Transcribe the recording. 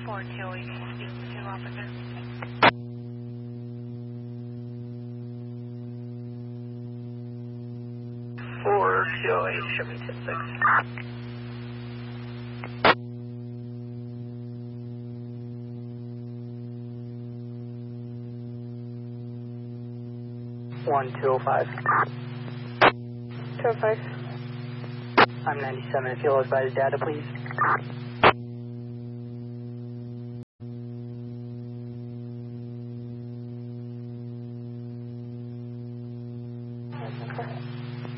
428, speak to officer. 428, show me 10-6. One 205. 205. I'm 97. If you'll advise data, please.